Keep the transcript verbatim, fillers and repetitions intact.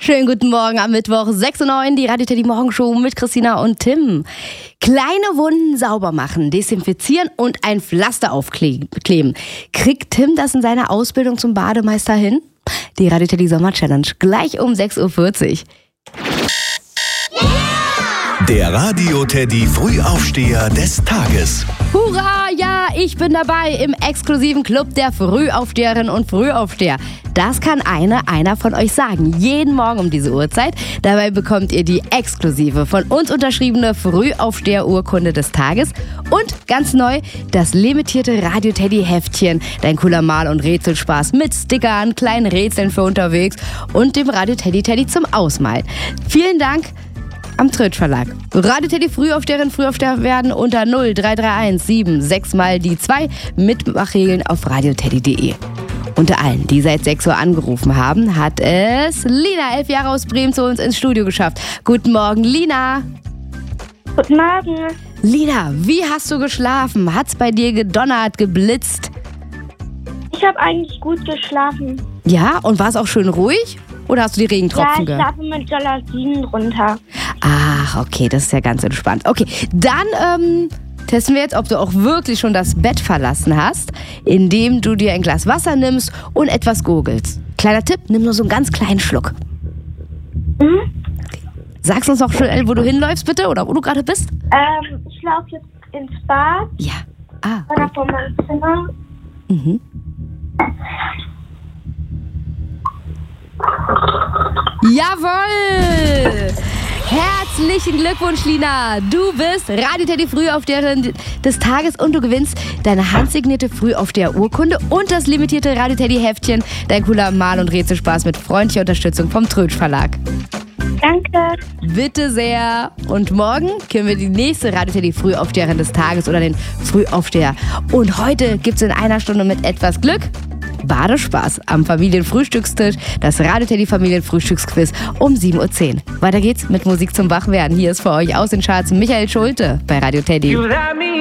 Schönen guten Morgen am Mittwoch, sechs Uhr neun, die Radio Teddy Morgenshow mit Christina und Tim. Kleine Wunden sauber machen, desinfizieren und ein Pflaster aufkleben. Kriegt Tim das in seiner Ausbildung zum Bademeister hin? Die Radio Teddy Sommer Challenge gleich um sechs Uhr vierzig. Der Radio Teddy Frühaufsteher des Tages. Hurra, ja, ich bin dabei im exklusiven Club der Frühaufsteherinnen und Frühaufsteher. Das kann eine, einer von euch sagen, jeden Morgen um diese Uhrzeit. Dabei bekommt ihr die exklusive, von uns unterschriebene Frühaufsteher-Urkunde des Tages und ganz neu das limitierte Radio Teddy Heftchen. Dein cooler Mal- und Rätselspaß mit Stickern, kleinen Rätseln für unterwegs und dem Radio Teddy Teddy zum Ausmalen. Vielen Dank am Trötsch Verlag. Radio Teddy Frühaufsteherinnen, Frühaufsteher werden unter null drei drei eins sieben sechs mal die zwei Mitmachregeln auf radioteddy punkt de. Unter allen, die seit sechs Uhr angerufen haben, hat es Lina, elf Jahre aus Bremen, zu uns ins Studio geschafft. Guten Morgen, Lina. Guten Morgen. Lina, wie hast du geschlafen? Hat's bei dir gedonnert, geblitzt? Ich habe eigentlich gut geschlafen. Ja, und war es auch schön ruhig? Oder hast du die Regentropfen Ja, ich gehört? schlafe mit Jalousien runter. Ach, okay, das ist ja ganz entspannt. Okay, dann ähm, testen wir jetzt, ob du auch wirklich schon das Bett verlassen hast, indem du dir ein Glas Wasser nimmst und etwas gurgelst. Kleiner Tipp, nimm nur so einen ganz kleinen Schluck. Mhm. Okay. Sagst uns noch schnell, wo du hinläufst, bitte, oder wo du gerade bist? Ähm, ich laufe jetzt ins Bad Ja. Ah, oder vor meinem Zimmer. mhm. Jawohl! Herzlichen Glückwunsch, Lina. Du bist Radio Teddy Frühaufsteherin des Tages und du gewinnst deine handsignierte Frühaufsteher-Urkunde und das limitierte Radio Teddy Heftchen. Dein cooler Mal- und Rätselspaß mit freundlicher Unterstützung vom Trötsch Verlag. Danke. Bitte sehr. Und morgen können wir die nächste Radio Teddy Frühaufsteherin des Tages oder den Frühaufsteher. Und heute gibt es in einer Stunde mit etwas Glück Badespaß am Familienfrühstückstisch, das Radio Teddy Familienfrühstücksquiz um sieben Uhr zehn. Weiter geht's mit Musik zum Wachwerden. Hier ist für euch aus den Charts Michael Schulte bei Radio Teddy.